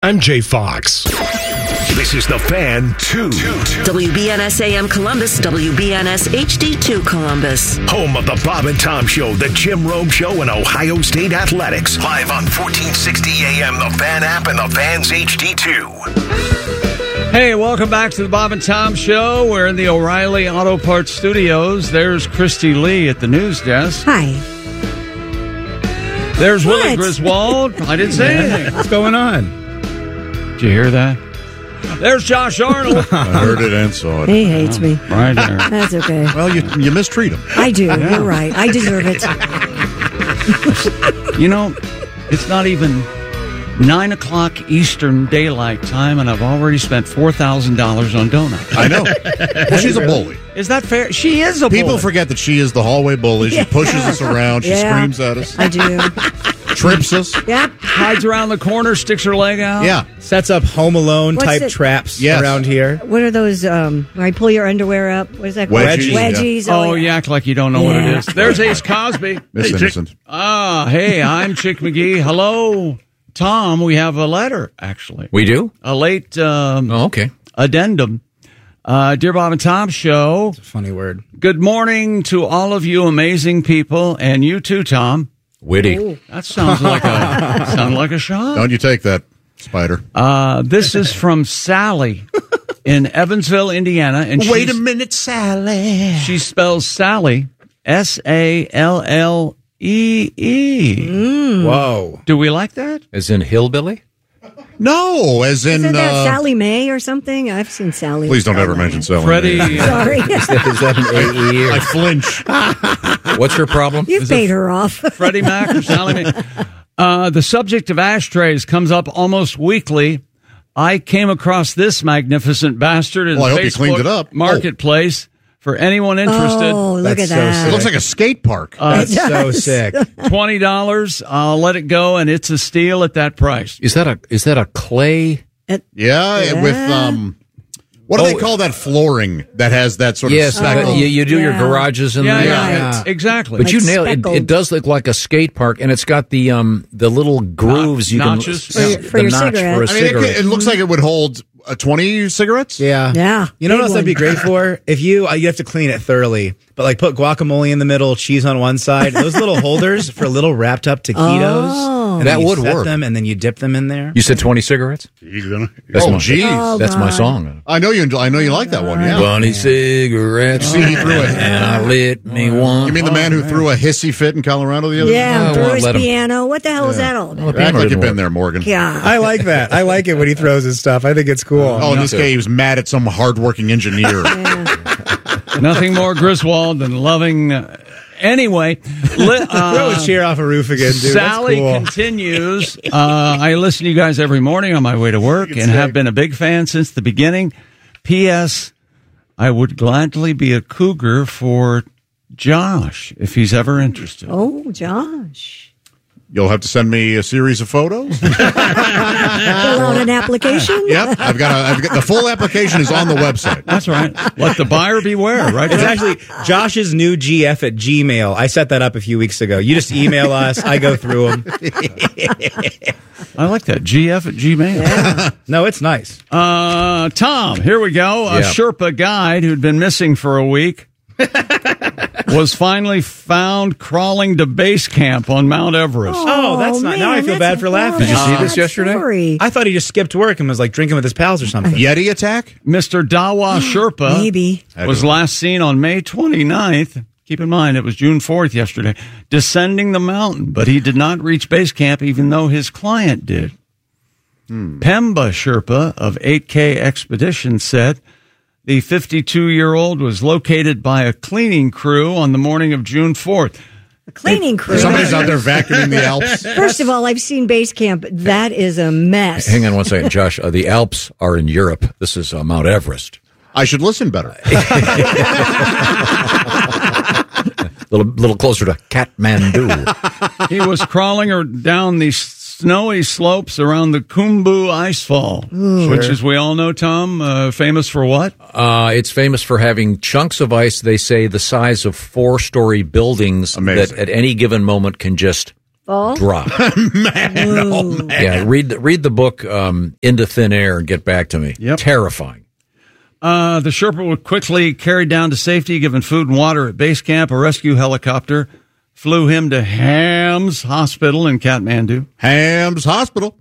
I'm Jay Fox. This is The Fan 2. WBNS AM Columbus, WBNS HD2 Columbus. Home of the Bob and Tom Show, the Jim Rome Show, and Ohio State Athletics. Live on 1460 AM, the Fan app, and the Fans HD2. Hey, welcome back to the Bob and Tom Show. We're in the O'Reilly Auto Parts Studios. There's Christy Lee at the news desk. Hi. There's Willie Griswold. I didn't say anything. What's going on? Did you hear that? There's Josh Arnold. I heard it and saw it. He hates me. Right there. That's okay. Well, you mistreat him. I do. Yeah. You're right. I deserve it. You know, it's not even 9 o'clock Eastern Daylight Time, and I've already spent $4,000 on donuts. I know. Well, she's a bully. Is that fair? She is a bully. People forget that she is the hallway bully. She pushes us around. She screams at us. I do. Trips us. Yep. Hides around the corner, sticks her leg out. Yeah. Sets up Home Alone type traps around here. What are those, where I pull your underwear up? What is that called? Wedgies. Wedgies. Oh, you act like you don't know what it is. There's Ace Cosby. Miss Innocent. Hey, I'm Chick McGee. Hello, Tom. We have a letter, actually. We do? A late okay. addendum. Dear Bob and Tom Show. It's a funny word. Good morning to all of you amazing people, and you too, Tom. Witty. Ooh. That sounds like a shot. Don't you take that, Spider. This is from Sally in Evansville, Indiana. And Wait a minute, Sally. She spells Sally Salllee. Whoa. Do we like that? As in hillbilly? No, as in... Isn't that Sally Mae or something? I've seen Sally. Please don't ever mention Sally. Freddie. Sorry. Is that an AE? I flinch. What's her problem? You've paid her off. Freddie Mac or Sally Mae. The subject of ashtrays comes up almost weekly. I came across this magnificent bastard in Well, I the hope you cleaned it up. Facebook Marketplace. For anyone interested, Oh, look at That's so that. It looks like a skate park. That's so sick. $20. I'll let it go, and it's a steal at that price. Is that a clay? Yeah, with... what do they call that flooring that has that sort of speckle? You do your garages in there. Yeah, exactly. But Like you nailed it. speckled. It does look like a skate park, and it's got the little grooves you Notches? can For your notch cigarette. for a I mean, cigarette. it looks like it would hold 20 cigarettes? Yeah. Yeah. You know what Big else that'd be one. great for? If you have to clean it thoroughly, but like put guacamole in the middle, cheese on one side, those little holders for little wrapped up taquitos. Oh. And That then you would set work. them and then you dip them in there. You said 20 cigarettes? That's Oh, my, geez. Oh, that's my God. song. I know you like that one, yeah. 20 cigarettes. See, he threw it. And I lit me one. You mean the man who threw a hissy fit in Colorado the other day? Yeah, I threw won't his let him- piano. What the hell is that all about? You act like you've been there, Morgan. God. I like that. I like it when he throws his stuff. I think it's cool. Oh, in this case, he was mad at some hardworking engineer. Nothing more Griswold than loving. Anyway, Throw a chair off a roof again, dude. Sally That's cool. continues. I listen to you guys every morning on my way to work and have been a big fan since the beginning. P.S. I would gladly be a cougar for Josh if he's ever interested. Oh, Josh. You'll have to send me a series of photos. Fill out an application? Yep, I've got the full application is on the website. That's right. Let the buyer beware, right? It's actually Josh's new GF at Gmail. I set that up a few weeks ago. You just email us. I go through them. I like that. GF at Gmail. No, it's nice. Tom, here we go. A Sherpa guide who'd been missing for a week was finally found crawling to base camp on Mount Everest. Oh, that's not. Now I feel bad for laughing. Did you see this yesterday? Story. I thought he just skipped work and was like drinking with his pals or something. Yeti attack? Mr. Dawa Sherpa Maybe. was last seen on May 29th. Keep in mind, it was June 4th yesterday, descending the mountain, but he did not reach base camp even though his client did. Pemba Sherpa of 8K Expedition said the 52-year-old was located by a cleaning crew on the morning of June 4th. A cleaning crew. Somebody's out there vacuuming the Alps. First of all, I've seen base camp. That is a mess. Hang on one second, Josh. The Alps are in Europe. This is Mount Everest. I should listen better. Little closer to Kathmandu. He was crawling down these snowy slopes around the Khumbu Icefall, which, as we all know, Tom, famous for what? It's famous for having chunks of ice, they say, the size of 4-story buildings Amazing. that at any given moment can just Fall? drop. Man. Yeah, read the book Into Thin Air and get back to me. Yep. Terrifying. The Sherpa was quickly carried down to safety, given food and water at base camp. A rescue helicopter flew him to Hams Hospital in Kathmandu. Hams Hospital.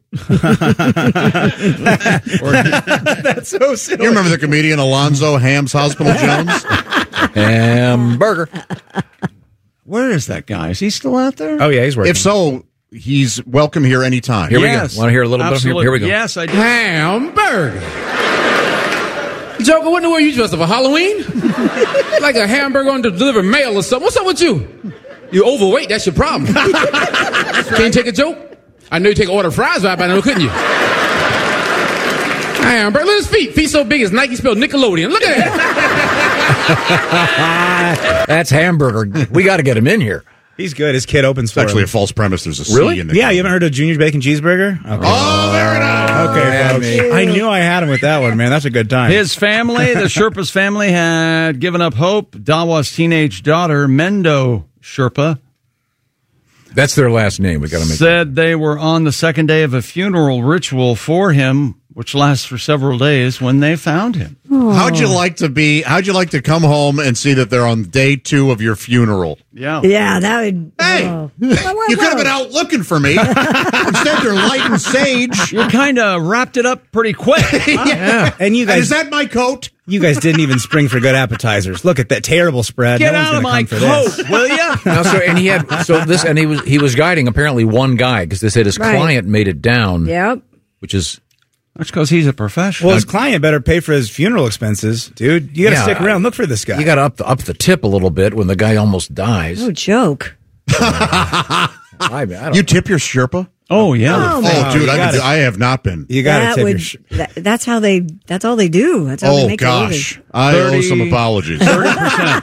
That's so silly. You remember the comedian Alonzo Hams Hospital Jones? Hamburger. Where is that guy? Is he still out there? Oh, yeah, he's working. If so, he's welcome here anytime. Here we go. Want to hear a little Absolutely. bit? Here we go. Yes, I do. Hamburger. Joker, what in the world you dressed up for Halloween? Like a hamburger on to deliver mail or something. What's up with you? You're overweight. That's your problem. Can't you take a joke? I know you take an order of fries right by now, couldn't you? Hamburger. Look at his feet. Feet so big as Nike spelled Nickelodeon. Look at that. That's Hamburger. We got to get him in here. He's good. His kid opens It's for actually a him. false premise. There's a C Really? in the Yeah, you haven't heard of Junior's Bacon Cheeseburger? Okay. Oh, very nice. Okay, folks. I knew I had him with that one, man. That's a good time. His family, the Sherpa's family, had given up hope. Dawa's teenage daughter, Mendo Sherpa, That's their last name. We got to make said they were on the second day of a funeral ritual for him, which lasts for several days, when they found him. How'd you like to come home and see that they're on day 2 of your funeral? Yeah. Yeah, that would. Hey, oh. you could have been out looking for me. Instead, they're lighting sage. You kind of wrapped it up pretty quick. Yeah. And you And guys, is that my coat? you guys didn't even spring for good appetizers. Look at that terrible spread. Get No one's out of gonna my come for this. coat, will you? No, he was guiding apparently one guy because they said his Right. client made it down, Yep. which is That's because he's a professional. Well, his client better pay for his funeral expenses, dude. You got to Yeah, stick around. Look for this guy. you got to up the tip a little bit when the guy almost dies. No joke. I don't You tip your Sherpa? Oh, yeah. Oh, Oh, dude, you gotta- I have not been. You got to That tip would. your That's how they. That's all they do. That's how they Oh, make gosh. a I owe 30 some apologies. 30%.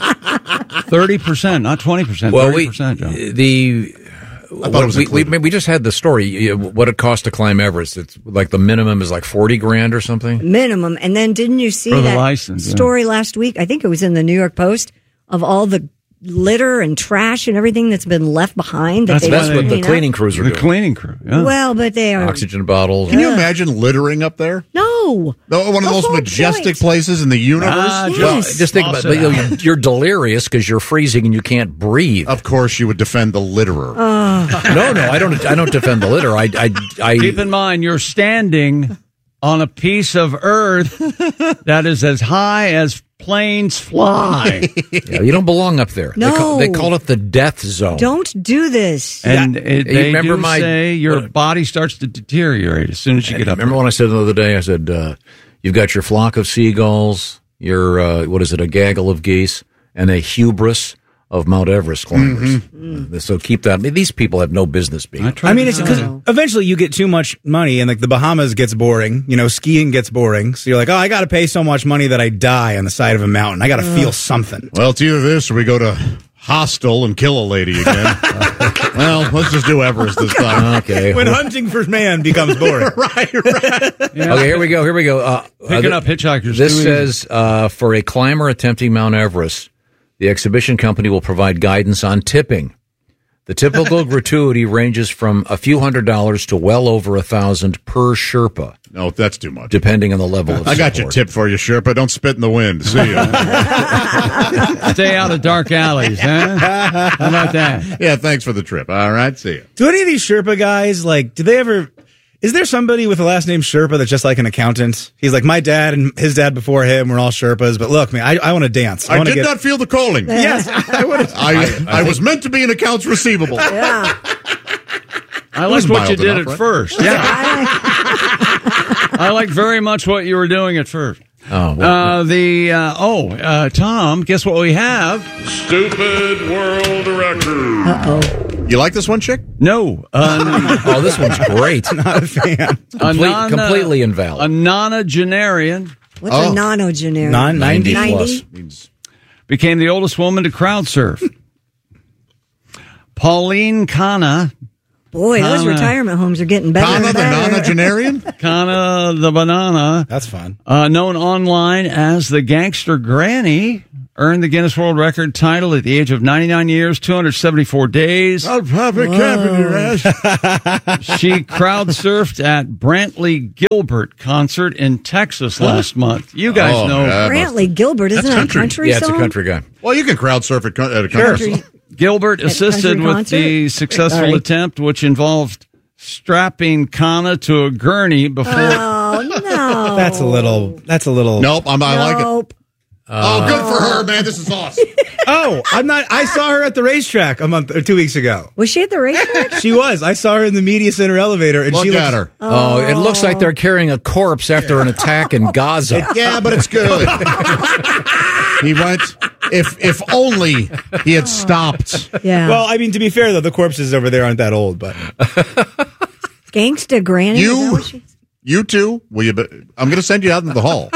30%, not 20%. Well, 30%, John. thought it was included. we just had the story. What it cost to climb Everest? It's like the minimum is like $40,000 or something. minimum. And then didn't you see For the that license, yeah. story last week? I think it was in the New York Post of all the litter and trash and everything that's been left behind. That they That's didn't what the clean up? cleaning crews are The doing. cleaning crew. Yeah. Well, but they are Oxygen bottles. Can you imagine littering up there? no. No, one of the most whole majestic point. places in the universe? Well, Yes. just think about it. You're delirious because you're freezing and you can't breathe. Of course, you would defend the litterer. No, I don't defend the litter. I Keep in mind, you're standing on a piece of earth that is as high as planes fly. Yeah, you don't belong up there. No. They call it the death zone. Don't do this. And You they remember do my- say your what- body starts to deteriorate as soon as you get up. Remember when I said the other day, I said, you've got your flock of seagulls, your, a gaggle of geese, and a hubris of Mount Everest climbers. So keep that. I mean, these people have no business being. I mean, it's because eventually you get too much money, and like the Bahamas gets boring. You know, skiing gets boring. So you're like, oh, I got to pay so much money that I die on the side of a mountain. I got to feel something. Well, it's either this or we go to Hostel and kill a lady again. Well, let's just do Everest this time. Okay. When hunting for man becomes boring. Right. Okay, here we go. Picking up hitchhikers. This too easy. says, for a climber attempting Mount Everest, the exhibition company will provide guidance on tipping. The typical gratuity ranges from a few $100s to well over $1,000 per Sherpa, No, that's too much. depending on the level of I got your support. tip for you, Sherpa. Don't spit in the wind. See ya. Stay out of dark alleys, huh? How about that? Yeah, thanks for the trip. All right, see ya. Do any of these Sherpa guys, like, do they ever... Is there somebody with the last name Sherpa that's just like an accountant? He's like, my dad and his dad before him were all Sherpas, but look, man, I want to dance. I wanna did not feel the calling. Yes, I would have. I was meant to be an accounts receivable. Yeah. I liked what you mild did enough, at right? first. Yeah. I liked very much what you were doing at first. Oh, well, Tom, guess what we have? Stupid world record. Uh-oh. You like this one, chick? No. oh, this one's great. Not a fan. Completely invalid. A nonagenarian What's a nonogenarian? 90 plus. became the oldest woman to crowd surf. Pauline Kana, Boy, those Kana. retirement homes are getting better Kana and the better. nonagenarian? Kana the banana, That's fun. known online as the Gangster Granny, earned the Guinness World Record title at the age of 99 years, 274 days. I'll pop a cap in your ass. She crowd surfed at Brantley Gilbert concert in Texas last month. You guys know Brantley Gilbert, isn't that a country Yeah, it's song? a country guy. Well, you can crowd surf at a country song. Gilbert assisted country with concert? the successful Sorry. attempt, which involved strapping Kana to a gurney before. Oh, no. That's a little. Nope, I like it. Nope. Oh, good for her, man. This is awesome. Oh, I'm not. I saw her at the racetrack a month or 2 weeks ago. Was she at the racetrack? She was. I saw her in the media center elevator, and Look she at looks, her. Oh, it looks like they're carrying a corpse after an attack in Gaza. Yeah, but it's good. He went. If only he had stopped. Yeah. Well, I mean, to be fair though, the corpses over there aren't that old, but Gangsta Granny. is that You, what she- you two. Will you? I'm going to send you out into the hall.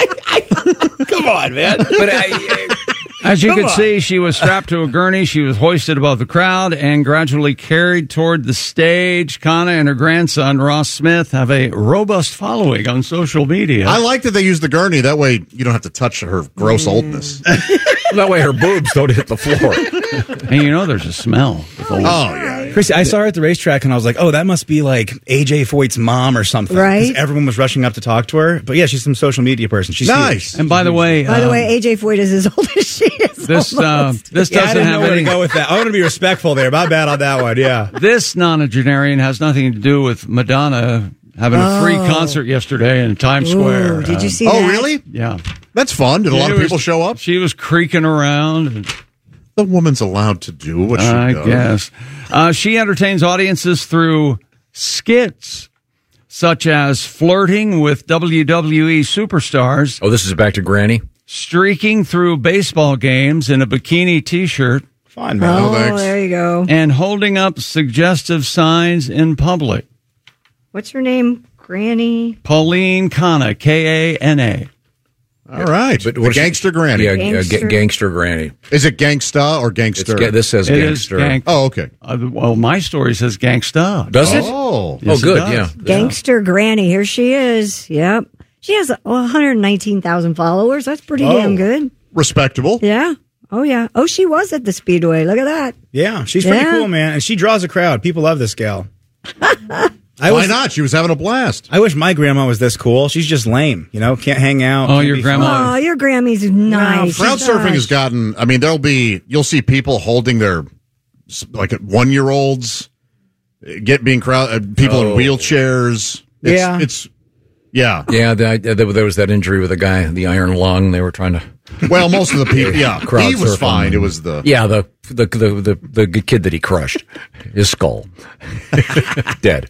come on, man. But As you Come could on. see, she was strapped to a gurney. She was hoisted above the crowd and gradually carried toward the stage. Kana and her grandson, Ross Smith, have a robust following on social media. I like that they use the gurney. That way, you don't have to touch her gross oldness. that way her boobs don't hit the floor. And you know there's a smell. Oh yeah. Chrissy, I saw her at the racetrack, and I was like, "Oh, that must be like AJ Foyt's mom or something." 'Cause Right. everyone was rushing up to talk to her, but yeah, she's some social media person. She's Nice. huge. And by the way, AJ Foyt is as old as she is. this almost. this Yeah, I doesn't didn't know have where any. to go with that. I want to be respectful there. My bad on that one. Yeah. This nonagenarian has nothing to do with Madonna having a free concert yesterday in Times Square. Ooh, did you see Oh, that? really? Yeah. That's fun. Did a lot of people show up? She was creaking around. And, The woman's allowed to do what she I does. guess. She entertains audiences through skits, such as flirting with WWE superstars, Oh, this is back to Granny. streaking through baseball games in a bikini T-shirt, Fun, man. Oh, thanks. there you go. and holding up suggestive signs in public. What's her name? Granny? Pauline Kana, Kana. All right. But The what is she- gangster granny. Yeah, Gangster. gangster Granny. Is it gangsta or It's, gangster? this says It is gangster. gang- Oh, okay. well, my story says gangsta. Does it? Oh. Yes, Oh, good. it does. Yeah. Gangster Granny. Here she is. Yep. She has 119,000 followers. That's pretty damn good. Respectable. Yeah. Oh, yeah. Oh, she was at the Speedway. Look at that. Yeah, she's pretty Yeah. cool, man, and she draws a crowd. People love this gal. Why not? She was having a blast. I wish my grandma was this cool. She's just lame, you know. Can't hang out. Oh, can't your be grandma- fun. Oh, your Grammy's nice. Crowd surfing has gotten, I mean, you'll see people holding their, like 1-year-olds, being people in wheelchairs. Yeah. Yeah. Yeah, there was that injury with a guy, the iron lung. They were trying to. Well, most of the people, yeah. Crowd He was surfing. fine. It was the. Yeah, the kid that he crushed, his skull, dead.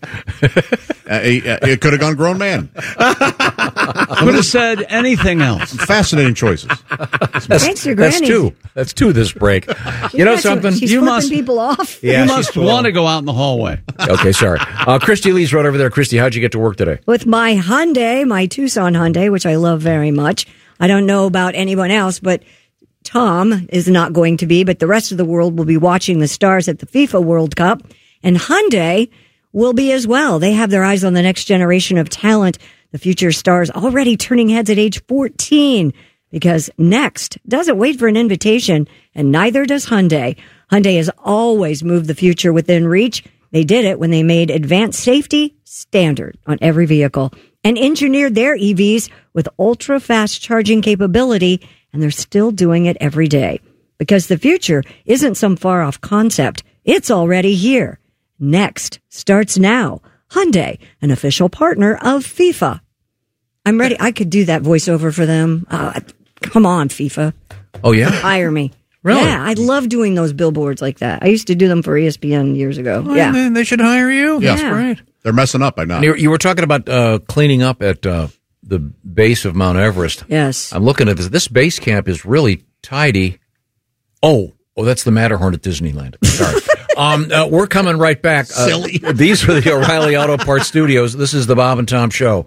It could have gone grown man. Could have said anything else. Fascinating choices. Gangster That's Granny. two. That's two this break. You know something? She's You flipping must- people off. Yeah, You she's must cool. want to go out in the hallway. Okay, sorry. Christy Lee's right over there. Christy, how'd you get to work today? With my Hyundai, my Tucson Hyundai, which I love very much. I don't know about anyone else, but Tom is not going to be, but the rest of the world will be watching the Stars at the FIFA World Cup. And Hyundai will be as well. They have their eyes on the next generation of talent, the future stars already turning heads at age 14. Because Next doesn't wait for an invitation, and neither does Hyundai. Hyundai has always moved the future within reach. They did it when they made advanced safety standard on every vehicle and engineered their EVs with ultra-fast charging capability, and they're still doing it every day. Because the future isn't some far-off concept. It's already here. Next starts now. Hyundai, an official partner of FIFA. I'm ready. I could do that voiceover for them. Come on, FIFA. Oh, yeah? Hire me. Really? Yeah, I love doing those billboards like that. I used to do them for ESPN years ago. Yeah. Then they should hire you. Yeah. That's great. They're messing up by now. And you were talking about cleaning up at the base of Mount Everest. Yes. I'm looking at this. This base camp is really tidy. Oh, that's the Matterhorn at Disneyland. Sorry. We're coming right back. Silly. These are the O'Reilly Auto Parts Studios. This is the Bob and Tom Show.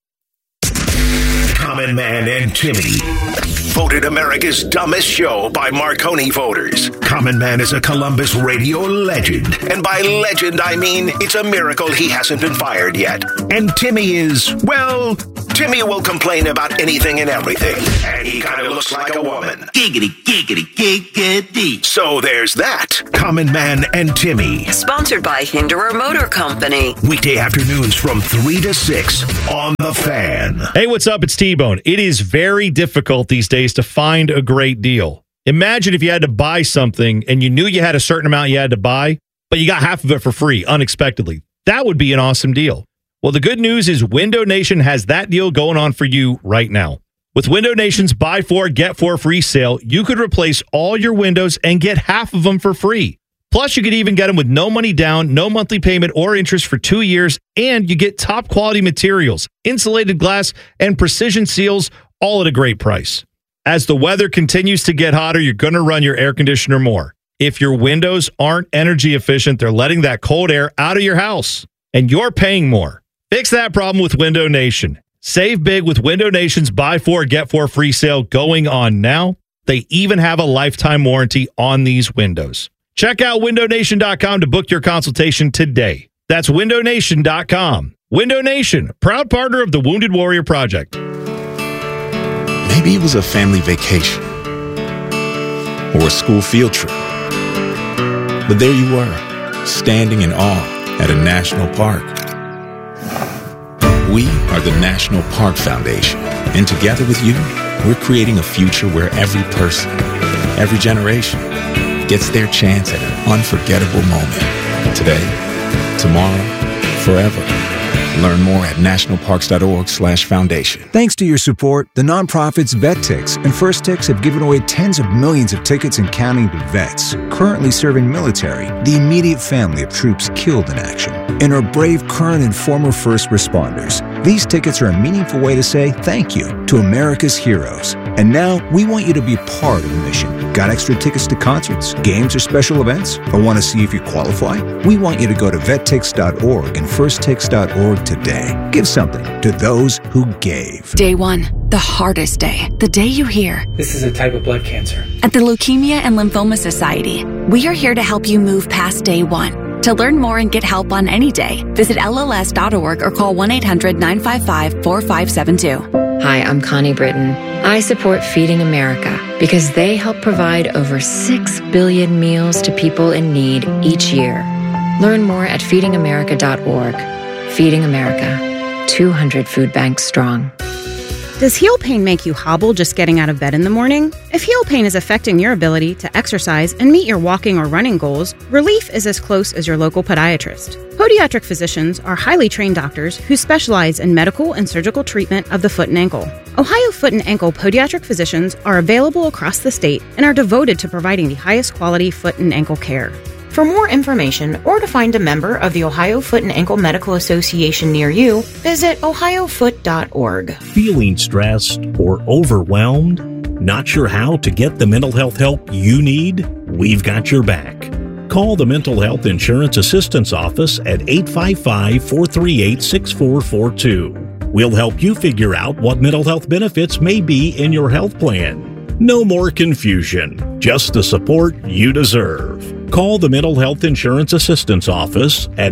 Common Man and Timmy. Voted America's dumbest show by Marconi voters. Common Man is a Columbus radio legend. And by legend, I mean it's a miracle he hasn't been fired yet. And Timmy is, well, Timmy will complain about anything and everything, and he kind of looks like a woman. Giggity, giggity, giggity. So there's that. Common Man and Timmy. Sponsored by Hinderer Motor Company. Weekday afternoons from 3 to 6 on The Fan. Hey, what's up? It's T-Bone. It is very difficult these days to find a great deal. Imagine if you had to buy something and you knew you had a certain amount you had to buy, but you got half of it for free unexpectedly. That would be an awesome deal. Well, the good news is Window Nation has that deal going on for you right now. With Window Nation's Buy 4, Get 4 free sale, you could replace all your windows and get half of them for free. Plus, you could even get them with no money down, no monthly payment or interest for 2 years, and you get top quality materials, insulated glass, and precision seals, all at a great price. As the weather continues to get hotter, you're going to run your air conditioner more. If your windows aren't energy efficient, they're letting that cold air out of your house, and you're paying more. Fix that problem with Window Nation. Save big with Window Nation's Buy 4, Get 4 free sale going on now. They even have a lifetime warranty on these windows. Check out windownation.com to book your consultation today. That's windownation.com. Window Nation, proud partner of the Wounded Warrior Project. Maybe it was a family vacation or a school field trip. But there you were, standing in awe at a national park. We are the National Park Foundation, and together with you, we're creating a future where every person, every generation, gets their chance at an unforgettable moment. Today, tomorrow, forever. Learn more at nationalparks.org/foundation. Thanks to your support, the nonprofits VetTix and First Tix have given away tens of millions of tickets and counting to vets currently serving military, the immediate family of troops killed in action, and our brave current and former first responders. These tickets are a meaningful way to say thank you to America's heroes. And now we want you to be a part of the mission. Got extra tickets to concerts, games, or special events? Or want to see if you qualify? We want you to go to vettix.org and firsttix.org today. Give something to those who gave. Day 1, the hardest day. The day you hear, "This is a type of blood cancer." At the Leukemia and Lymphoma Society, we are here to help you move past day 1. To learn more and get help on any day, visit LLS.org or call 1-800-955-4572. Hi, I'm Connie Britton. I support Feeding America because they help provide over 6 billion meals to people in need each year. Learn more at feedingamerica.org. Feeding America, 200 food banks strong. Does heel pain make you hobble just getting out of bed in the morning? If heel pain is affecting your ability to exercise and meet your walking or running goals, relief is as close as your local podiatrist. Podiatric physicians are highly trained doctors who specialize in medical and surgical treatment of the foot and ankle. Ohio Foot and Ankle podiatric physicians are available across the state and are devoted to providing the highest quality foot and ankle care. For more information or to find a member of the Ohio Foot and Ankle Medical Association near you, visit ohiofoot.org. Feeling stressed or overwhelmed? Not sure how to get the mental health help you need? We've got your back. Call the Mental Health Insurance Assistance Office at 855-438-6442. We'll help you figure out what mental health benefits may be in your health plan. No more confusion, just the support you deserve. Call the Mental Health Insurance Assistance Office at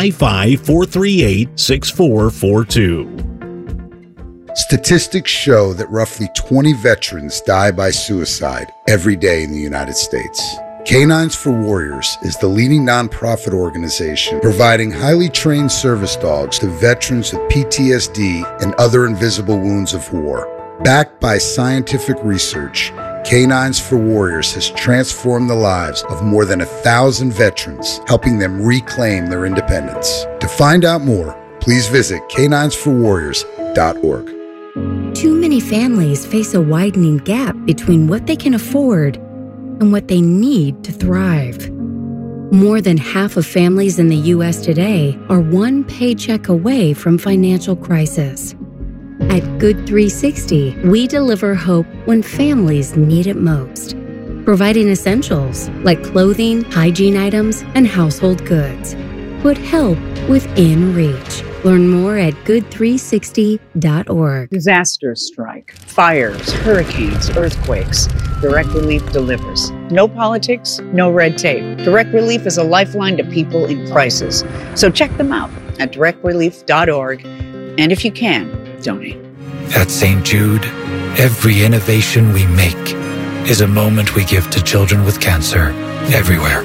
855-438-6442. Statistics show that roughly 20 veterans die by suicide every day in the United States. Canines for Warriors is the leading nonprofit organization providing highly trained service dogs to veterans with PTSD and other invisible wounds of war. Backed by scientific research, Canines for Warriors has transformed the lives of more than 1,000 veterans, helping them reclaim their independence. To find out more, please visit caninesforwarriors.org. Too many families face a widening gap between what they can afford and what they need to thrive. More than half of families in the U.S. today are one paycheck away from financial crisis. At Good 360, we deliver hope when families need it most, providing essentials like clothing, hygiene items, and household goods. Put help within reach. Learn more at good360.org. Disasters strike, fires, hurricanes, earthquakes. Direct Relief delivers. No politics, no red tape. Direct Relief is a lifeline to people in crisis. So check them out at directrelief.org. And if you can, donate. At St. Jude, every innovation we make is a moment we give to children with cancer everywhere.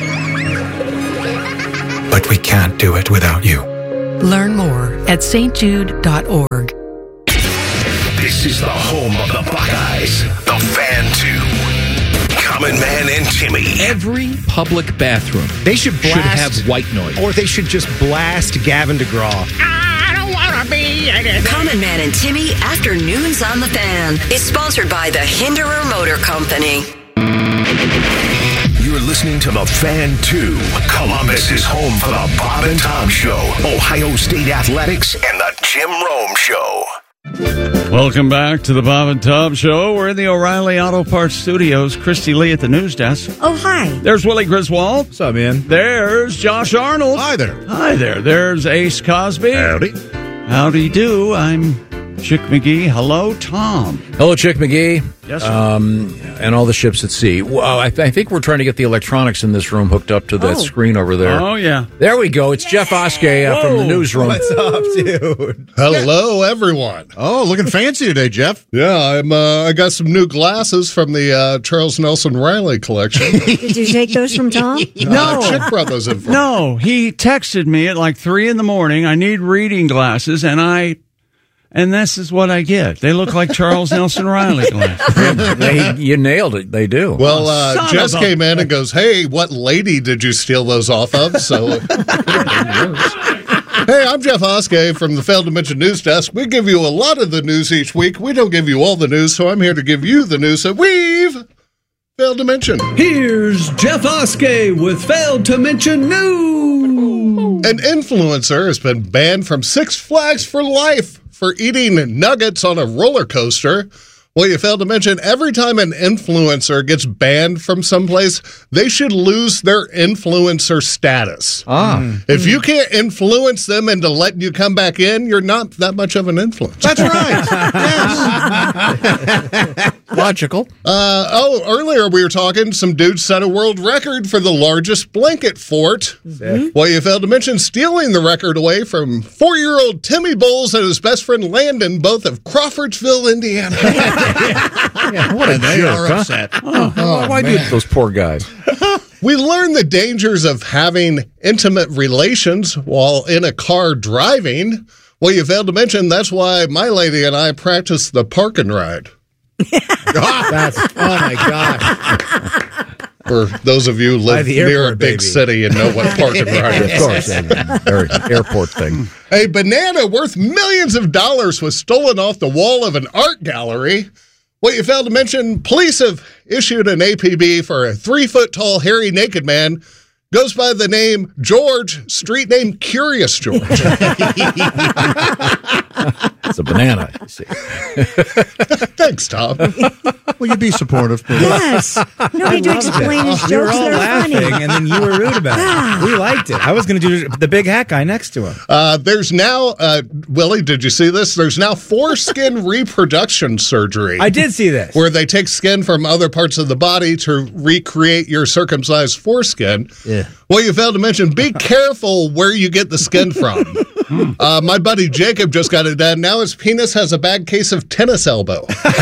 But we can't do it without you. Learn more at stjude.org. This is the home of the Buckeyes, the Fan 2. Common Man and Timmy. Every public bathroom they should have white noise. Or they should just blast Gavin DeGraw. I don't want to be anything. Common Man and Timmy Afternoons on the Fan is sponsored by the Hinderer Motor Company. You're listening to the Fan 2. Columbus is home for the Bob and Tom Show, Ohio State Athletics, and the Jim Rome Show. Welcome back to the Bob and Tom Show. We're in the O'Reilly Auto Parts Studios. Christy Lee at the news desk. Oh, hi. There's Willie Griswold. What's up, man? There's Josh Arnold. Hi there. Hi there. There's Ace Cosby. Howdy. Howdy do. I'm Chick McGee. Hello, Tom. Hello, Chick McGee. Yes, sir. And all the ships at sea. Well, I think we're trying to get the electronics in this room hooked up to that screen over there. Oh, yeah. There we go. It's Jeff Oskey from the newsroom. What's up, dude? Hello, everyone. Oh, looking fancy today, Jeff. Yeah, I got some new glasses from the Charles Nelson Riley collection. Did you take those from Tom? No. Chick brought those in for me. No, he texted me at like 3 a.m. I need reading glasses, and this is what I get. They look like Charles Nelson Riley glasses. You nailed it. They do. Well, Jess came in and goes, "Hey, what lady did you steal those off of?" So, hey, I'm Jeff Oskey from the Failed to Mention News Desk. We give you a lot of the news each week. We don't give you all the news, so I'm here to give you the news that we've failed to mention. Here's Jeff Oskey with Failed to Mention News. An influencer has been banned from Six Flags for life for eating nuggets on a roller coaster. Well, you failed to mention every time an influencer gets banned from someplace, they should lose their influencer status. If you can't influence them into letting you come back in, you're not that much of an influencer. That's right. Yes. Logical. Earlier we were talking, some dudes set a world record for the largest blanket fort. Well, you failed to mention stealing the record away from 4-year-old Timmy Bowles and his best friend Landon, both of Crawfordsville, Indiana. What a And they jerk, are huh? upset. Why do those poor guys? We learned the dangers of having intimate relations while in a car driving. Well, you failed to mention that's why my lady and I practice the park and ride. Oh my gosh. For those of you who live near a big city and know what park and ride is. Of course, airport thing. A banana worth millions of dollars was stolen off the wall of an art gallery. What you failed to mention, police have issued an APB for a 3-foot-tall, hairy, naked man. Goes by the name George, street name Curious George. It's a banana, you see. Thanks, Tom. Will you be supportive, please? Yes. No need to explain his jokes. You were all They're laughing, funny. and then you were rude about it. We liked it. I was going to do the big hat guy next to him. There's now, Willie, did you see this? There's now foreskin reproduction surgery. I did see this. Where they take skin from other parts of the body to recreate your circumcised foreskin. Yeah. Well, you failed to mention, be careful where you get the skin from. My buddy Jacob just got it done. Now his penis has a bad case of tennis elbow.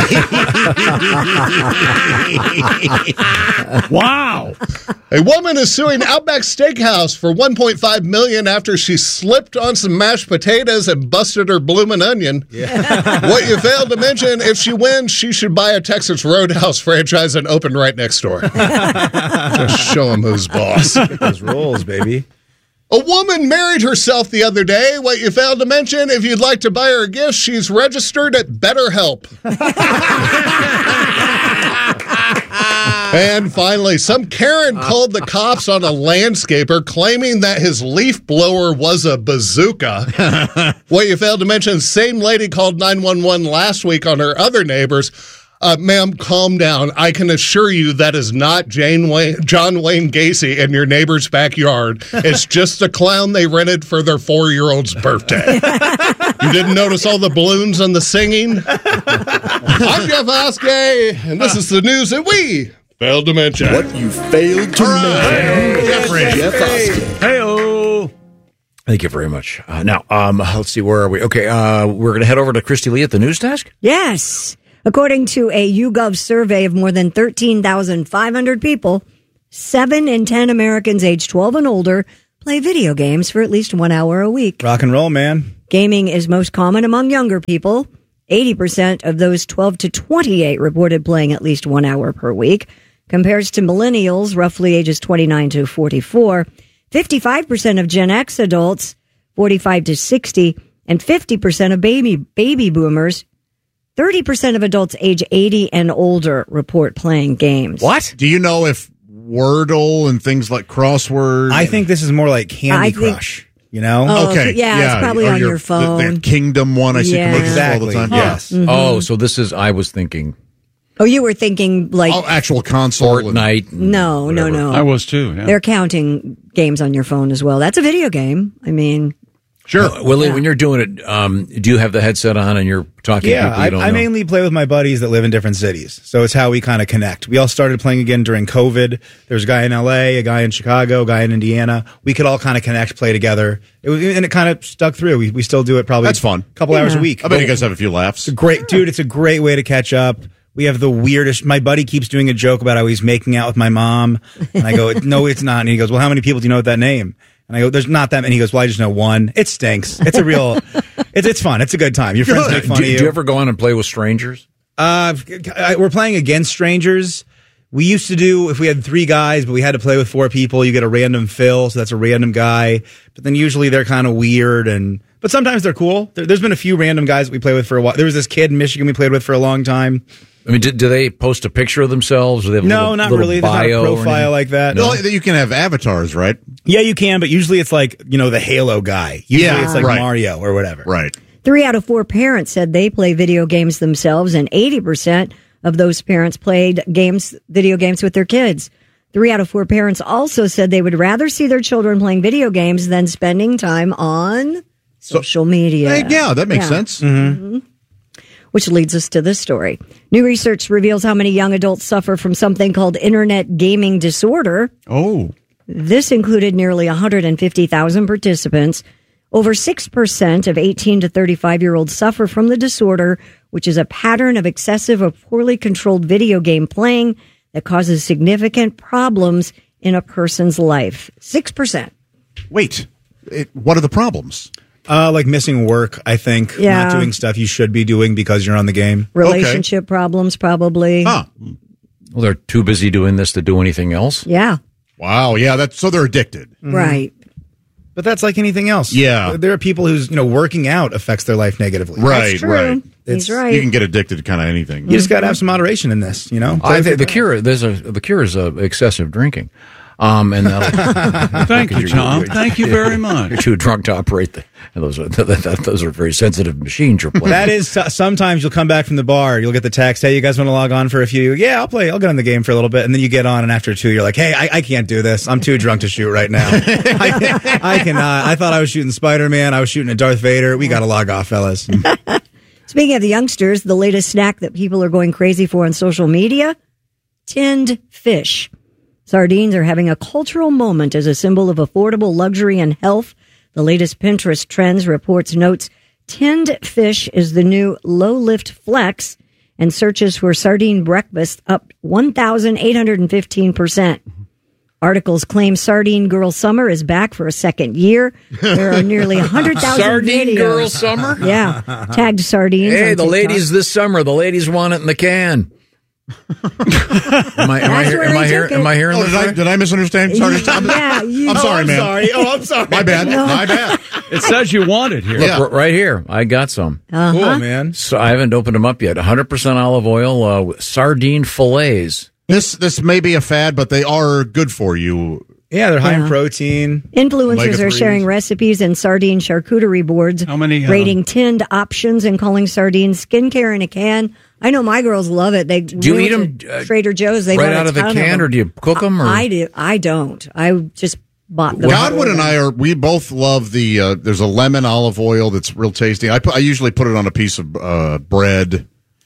Wow. A woman is suing Outback Steakhouse for $1.5 million after she slipped on some mashed potatoes and busted her bloomin' onion. What you failed to mention, if she wins, she should buy a Texas Roadhouse franchise and open right next door. Just show him who's boss. Those rolls, baby. A woman married herself the other day. What you failed to mention, if you'd like to buy her a gift, she's registered at BetterHelp. And finally, some Karen called the cops on a landscaper claiming that his leaf blower was a bazooka. What you failed to mention, same lady called 911 last week on her other neighbors. Ma'am, calm down. I can assure you that is not John Wayne Gacy in your neighbor's backyard. It's just a clown they rented for their 4-year-old's birthday. You didn't notice all the balloons and the singing? I'm Jeff Oskey, and this is the news that we failed to mention. What you failed to mention. Jeff Oskey. Hey-o. Thank you very much. Now, let's see, where are we? Okay, we're going to head over to Christy Lee at the news desk. Yes. According to a YouGov survey of more than 13,500 people, 7 in 10 Americans aged 12 and older play video games for at least 1 hour a week. Rock and roll, man. Gaming is most common among younger people. 80% of those 12 to 28 reported playing at least 1 hour per week, compares to millennials, roughly ages 29 to 44. 55% of Gen X adults, 45 to 60, and 50% of baby boomers, 30% of adults age 80 and older report playing games. What? Do you know if Wordle and things like crossword? I think this is more like Candy Crush. You know? Oh, okay. Yeah, it's probably or on your phone. The Kingdom one, I see commercials all the time. Yes. Mm-hmm. Oh, so this is, I was thinking. Oh, you were thinking like actual console. Fortnite. No. I was too. Yeah. They're counting games on your phone as well. That's a video game. I mean, Sure. Willie, when you're doing it, do you have the headset on and you're talking to people you don't know? I mainly play with my buddies that live in different cities. So it's how we kind of connect. We all started playing again during COVID. There's a guy in LA, a guy in Chicago, a guy in Indiana. We could all kind of connect, play together. And it kind of stuck through. We still do it probably. That's fun. A couple hours a week. I bet you guys have a few laughs. It's a great way to catch up. We have the weirdest. My buddy keeps doing a joke about how he's making out with my mom. And I go, no, it's not. And he goes, well, how many people do you know with that name? And I go, there's not that many. He goes, well, I just know one. It stinks. It's a real, it's fun. It's a good time. Your friends make fun of you. Do you ever go on and play with strangers? We're playing against strangers. We used to do, if we had 3 guys, but we had to play with 4 people, you get a random fill. So that's a random guy. But then usually they're kind of weird but sometimes they're cool. There's been a few random guys that we play with for a while. There was this kid in Michigan we played with for a long time. I mean, do they post a picture of themselves? Or they have not really. There's not a profile like that. No, you can have avatars, right? Yeah, you can, but usually it's like, the Halo guy. Usually it's like Mario or whatever. Right. 3 out of 4 parents said they play video games themselves, and 80% of those parents played video games with their kids. 3 out of 4 parents also said they would rather see their children playing video games than spending time on social media. Yeah, that makes sense. Mm-hmm. Which leads us to this story. New research reveals how many young adults suffer from something called internet gaming disorder. Oh. This included nearly 150,000 participants. Over 6% of 18 to 35-year-olds suffer from the disorder, which is a pattern of excessive or poorly controlled video game playing that causes significant problems in a person's life. 6%. Wait, what are the problems? Like missing work, I think. Yeah. Not doing stuff you should be doing because you're on the game. Relationship problems, probably. Huh. Well, they're too busy doing this to do anything else. Yeah. Wow. Yeah. So they're addicted. Right. But that's like anything else. Yeah. There are people whose, working out affects their life negatively. Right. That's true. He's right. You can get addicted to kind of anything. You just got to have some moderation in this, I think the cure is excessive drinking. And that'll, thank you, Tom. Thank you very much. You're too drunk to operate those are very sensitive machines you're playing. That is, sometimes you'll come back from the bar, you'll get the text, hey, you guys want to log on for a few? Yeah, I'll get on the game for a little bit. And then you get on, and after 2, you're like, hey, I can't do this. I'm too drunk to shoot right now. I cannot. I thought I was shooting Spider-Man. I was shooting at Darth Vader. We got to log off, fellas. Speaking of the youngsters, the latest snack that people are going crazy for on social media, tinned fish. Sardines are having a cultural moment as a symbol of affordable luxury and health. The latest Pinterest Trends reports notes tinned fish is the new low-lift flex, and searches for sardine breakfast up 1,815%. Articles claim Sardine Girl Summer is back for a second year. There are nearly 100,000 Sardine videos. Girl Summer? Yeah. Tagged sardines. Hey, on the TikTok. ladies this summer. The ladies want it in the can. Am I hearing this right? Did I misunderstand? Sorry, Tom. I'm sorry, man. I'm sorry. My bad. My bad. It says you want it here. Look, right here. I got some. Cool, man. So I haven't opened them up yet. 100% olive oil, sardine fillets. This may be a fad, but they are good for you. Yeah, they're high in protein. Influencers are sharing recipes and sardine charcuterie boards, rating tinned options and calling sardines skincare in a can. I know my girls love it. They do you eat them Trader Joe's. They right out of the can, or do you cook them? Or? I do. I don't. I just bought them. Godwin and I we both love the. There's a lemon olive oil that's real tasty. I usually put it on a piece of bread.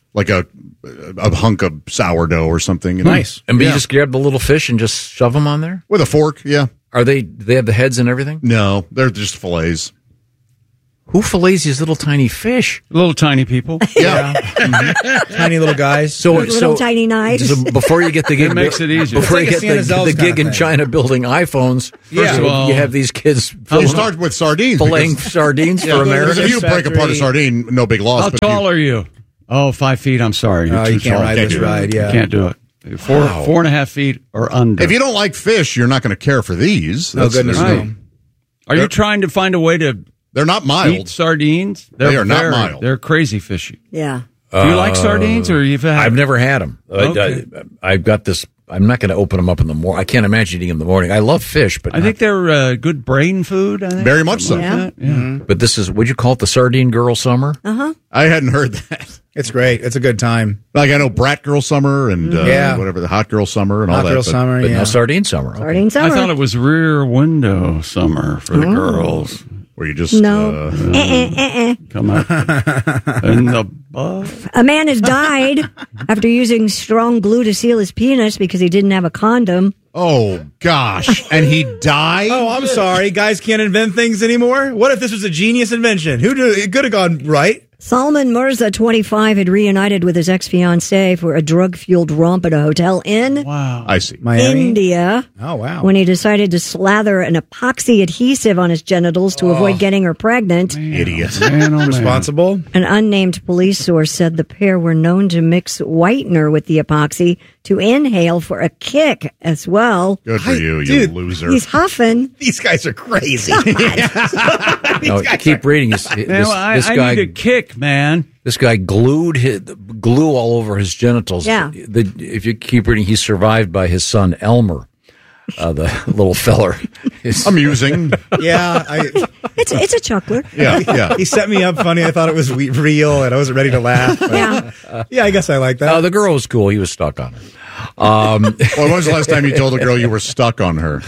like a hunk of sourdough or something. Nice. And you just grab the little fish and just shove them on there? With a fork, yeah. Do they have the heads and everything? No, they're just fillets. Who fillets these little tiny fish? Little tiny people. Yeah. Tiny little guys. Little tiny knives. So before you get the gig, It makes it easier. Before It's you like get a Santa the Zel's gig kind in of thing. China building iPhones, Yeah. first of all, you have these kids You start with sardines. filleting because- sardines Yeah, for because America. if you break apart a sardine, no big loss. How but tall are you? Oh, 5 feet. I'm sorry. You're too you can't tall. ride this ride, yeah. You can't do it. 4.5 feet or under. If you don't like fish, you're not going to care for these. No goodness, right. no. Are you trying to find a way to They're not eat mild. sardines? They are not mild. They're crazy fishy. Yeah. Do you like sardines, or you've had? I've never had them. Okay. I've got this. I'm not going to open them up in the morning. I can't imagine eating them in the morning. I love fish, but I think they're good brain food. I think. Very much so. Yeah. Like that. Yeah. But this is. Would you call it the Sardine Girl Summer? I hadn't heard that. It's great. It's a good time. Like I know Brat Girl Summer and Yeah. whatever, the Hot Girl Summer and all Hot that. Girl but- Summer, But yeah. now Sardine Summer. Okay. Sardine summer. I thought it was Rear Window Summer for the girls. Where you just No. Come on. In the buff. A man has died after using strong glue to seal his penis because he didn't have a condom. Oh gosh! And he died. Oh, I'm sorry. Guys can't invent things anymore. What if this was a genius invention? It could have gone right. Salman Mirza, 25, had reunited with his ex-fiancée for a drug-fueled romp at a hotel in Wow. I see. Miami. India. Oh wow. When he decided to slather an epoxy adhesive on his genitals to avoid getting her pregnant. Idiot. Man, oh, man. Responsible. An unnamed police source said the pair were known to mix whitener with the epoxy to inhale for a kick as well. Good for you dude, loser. He's huffing. These guys are crazy. No, keep reading. This I guy. need a kick, man. This guy glued glue all over his genitals. Yeah. If you keep reading, he's survived by his son Elmer, the little feller. Amusing. Yeah, It's a chuckler. Yeah. he set me up funny. I thought it was real, and I wasn't ready to laugh. But yeah, I guess I like that. The girl was cool. He was stuck on her. Well, when was the last time you told a girl you were stuck on her?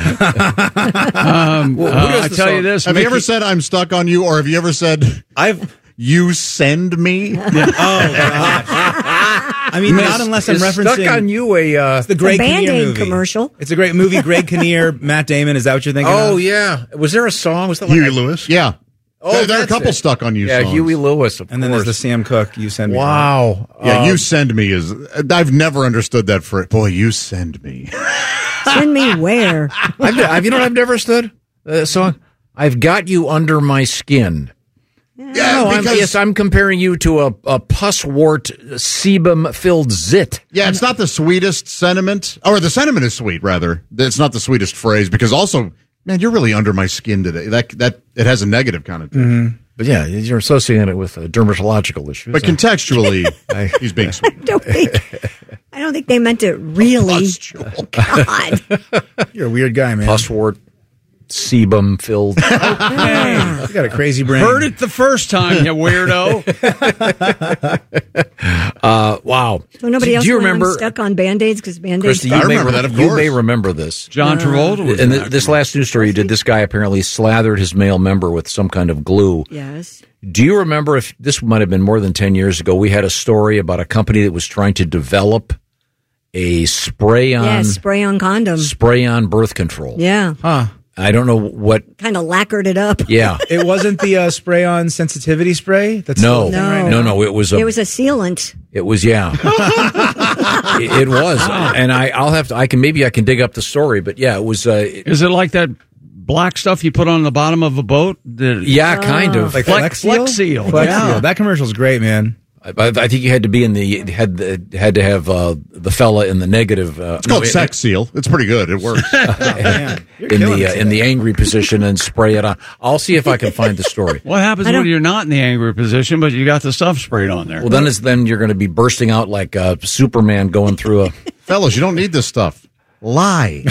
I tell you this. Have you ever said I'm stuck on you, or have you ever said you send me? Oh gosh. I mean, not unless I'm referencing stuck on you. It's the Greg A Kinnear Band-Aid movie. commercial. It's a great movie. Greg Kinnear, Matt Damon. Is that what you're thinking? Oh of? yeah, was there a song? Was that Huey Lewis? Yeah. Oh, there are a that's couple it. stuck on you. Yeah, songs. Huey Lewis. Of And then course. there's the Sam Cooke. You send me. Wow. Yeah, you send me is. I've never understood that for boy. You send me. Send me where? You know what I've never understood? The song. I've got you under my skin. Yeah, I'm comparing you to a pus-wart, sebum-filled zit. Yeah, it's not the sweetest sentiment, or the sentiment is sweet. Rather, it's not the sweetest phrase because also, man, you're really under my skin today. That it has a negative connotation. Mm-hmm. But yeah, you're associating it with dermatological issues. But contextually, he's being sweet. I don't think they meant it really. God. You're a weird guy, man. Pus-wart, sebum-filled. You got a crazy brain. Heard it the first time, you weirdo. Wow. So nobody else Do you when I'm remember? stuck on Band-Aids because Band-Aids. Christy, you may remember this. John Travolta was And in that this last news story you did, this guy apparently slathered his male member with some kind of glue. Yes. Do you remember, if this might have been more than 10 years ago, we had a story about a company that was trying to develop a spray-on Yes, spray-on condom. spray-on birth control. Yeah. Huh. I don't know what. Kind of lacquered it up. Yeah. It wasn't the spray-on sensitivity spray. That's No, the thing right no, now? no. It was a. It was a sealant. It was, yeah. it was, and I'll have to. I can dig up the story, but yeah, it was. Is it like that black stuff you put on the bottom of a boat? Yeah, kind of. Like Flex Seal. Flex Yeah. Seal. That commercial's great, man. I think you had to be in the had to have the fella in the negative. It's called Sex Seal. It's pretty good. It works. in the angry position and spray it on. I'll see if I can find the story. What happens when you're not in the angry position, but you got the stuff sprayed on there? Well, then you're going to be bursting out like Superman going through a. Fellas, you don't need this stuff. lie.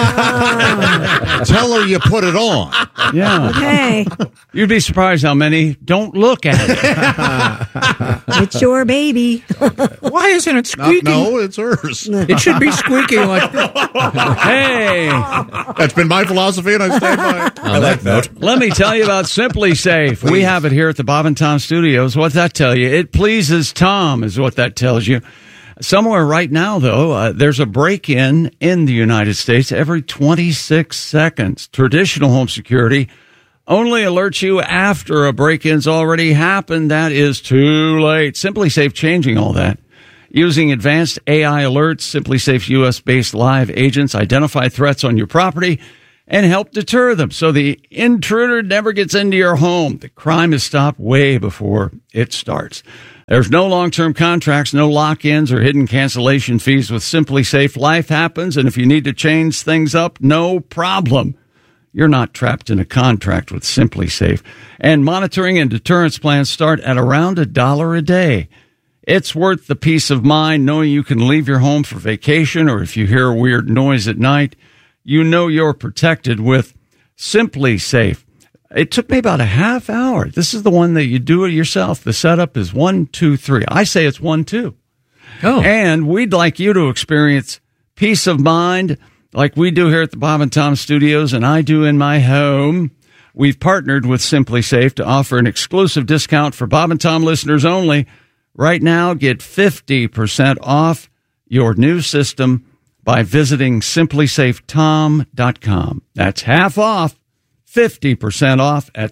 Tell her you put it on. Yeah. Okay. You'd be surprised how many don't look at it. It's your baby. Why isn't it squeaking? No, it's hers. It should be squeaking like this. Hey. That's been my philosophy, and I stand by it. On that note. Let me tell you about Simply Safe. We have it here at the Bob and Tom Studios. What's that tell you? It pleases Tom is what that tells you. Somewhere right now, though, there's a break-in in the United States every 26 seconds. Traditional home security only alerts you after a break-in's already happened. That is too late. Simply Safe changing all that. Using advanced AI alerts, Simply Safe's U.S.-based live agents identify threats on your property and help deter them so the intruder never gets into your home. The crime is stopped way before it starts. There's no long-term contracts, no lock-ins or hidden cancellation fees with Simply Safe. Life happens, and if you need to change things up, no problem. You're not trapped in a contract with Simply Safe. And monitoring and deterrence plans start at around $1 a day. It's worth the peace of mind knowing you can leave your home for vacation, or if you hear a weird noise at night, you know you're protected with Simply Safe. It took me about a half hour. This is the one that you do it yourself. The setup is 1, 2, 3. I say it's 1, 2. Oh. And we'd like you to experience peace of mind like we do here at the Bob and Tom Studios, and I do in my home. We've partnered with Simply Safe to offer an exclusive discount for Bob and Tom listeners only. Right now, get 50% off your new system by visiting simplysafetom.com. That's half off. 50% off at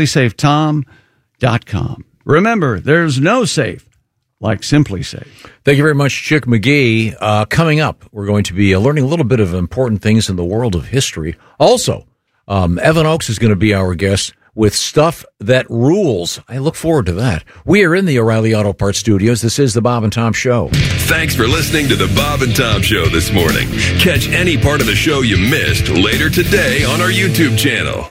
simplysafetom.com. Remember, there's no safe like Simply Safe. Thank you very much, Chick McGee. Coming up, we're going to be learning a little bit of important things in the world of history. Also, Evan Oakes is going to be our guest with Stuff That Rules. I look forward to that. We are in the O'Reilly Auto Parts Studios. This is the Bob and Tom Show. Thanks for listening to the Bob and Tom Show this morning. Catch any part of the show you missed later today on our YouTube channel.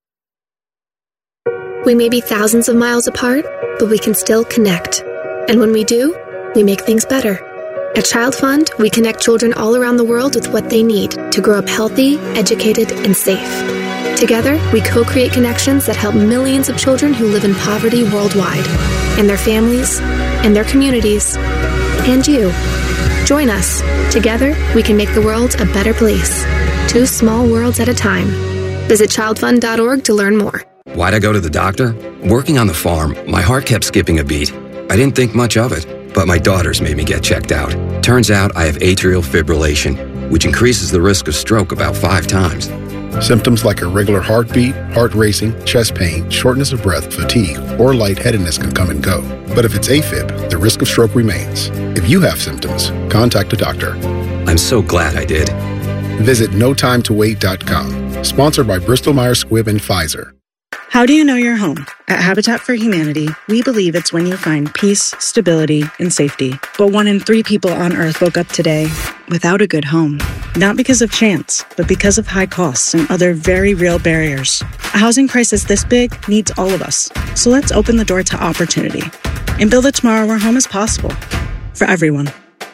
We may be thousands of miles apart, but we can still connect. And when we do, we make things better. At Child Fund, we connect children all around the world with what they need to grow up healthy, educated, and safe. Together, we co-create connections that help millions of children who live in poverty worldwide, and their families, and their communities, and you. Join us. Together, we can make the world a better place. 2 small worlds at a time. Visit childfund.org to learn more. Why'd I go to the doctor? Working on the farm, my heart kept skipping a beat. I didn't think much of it, but my daughters made me get checked out. Turns out I have atrial fibrillation, which increases the risk of stroke about 5 times. Symptoms like irregular heartbeat, heart racing, chest pain, shortness of breath, fatigue, or lightheadedness can come and go. But if it's AFib, the risk of stroke remains. If you have symptoms, contact a doctor. I'm so glad I did. Visit notimetowait.com. Sponsored by Bristol-Myers Squibb and Pfizer. How do you know you're home? At Habitat for Humanity, we believe it's when you find peace, stability, and safety. But 1 in 3 people on Earth woke up today without a good home. Not because of chance, but because of high costs and other very real barriers. A housing crisis this big needs all of us. So let's open the door to opportunity and build a tomorrow where home is possible for everyone.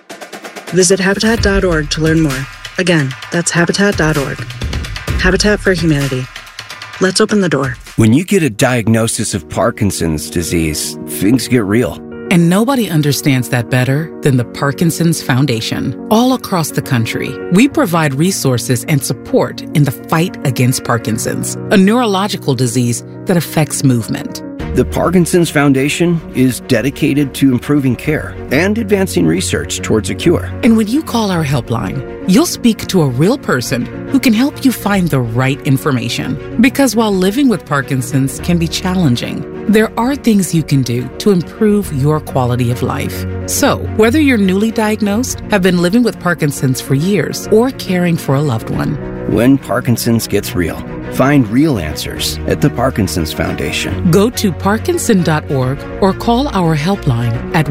Visit Habitat.org to learn more. Again, that's Habitat.org. Habitat for Humanity. Let's open the door. When you get a diagnosis of Parkinson's disease, things get real. And nobody understands that better than the Parkinson's Foundation. All across the country, we provide resources and support in the fight against Parkinson's, a neurological disease that affects movement. The Parkinson's Foundation is dedicated to improving care and advancing research towards a cure. And when you call our helpline, you'll speak to a real person who can help you find the right information. Because while living with Parkinson's can be challenging, there are things you can do to improve your quality of life. So, whether you're newly diagnosed, have been living with Parkinson's for years, or caring for a loved one, when Parkinson's gets real, find real answers at the Parkinson's Foundation. Go to parkinson.org or call our helpline at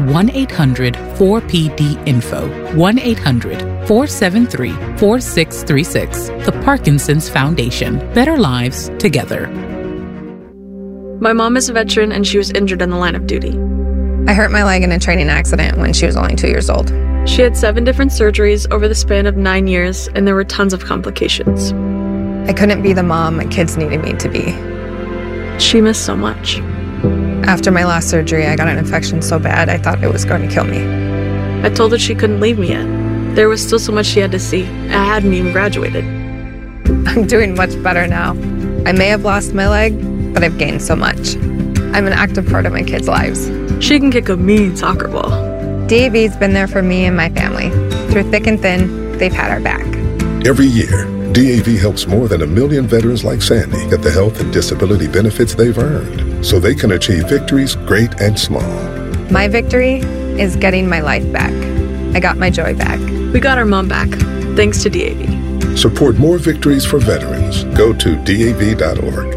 1-800-4PD-INFO, 1-800-473-4636. The Parkinson's Foundation. Better lives together. My mom is a veteran and she was injured in the line of duty. I hurt my leg in a training accident when she was only 2 years old. She had 7 different surgeries over the span of 9 years, and there were tons of complications. I couldn't be the mom my kids needed me to be. She missed so much. After my last surgery, I got an infection so bad I thought it was going to kill me. I told her she couldn't leave me yet. There was still so much she had to see. I hadn't even graduated. I'm doing much better now. I may have lost my leg, but I've gained so much. I'm an active part of my kids' lives. She can kick a mean soccer ball. DAV's been there for me and my family. Through thick and thin, they've had our back. Every year, DAV helps more than 1 million veterans like Sandy get the health and disability benefits they've earned so they can achieve victories great and small. My victory is getting my life back. I got my joy back. We got our mom back, thanks to DAV. Support more victories for veterans. Go to DAV.org.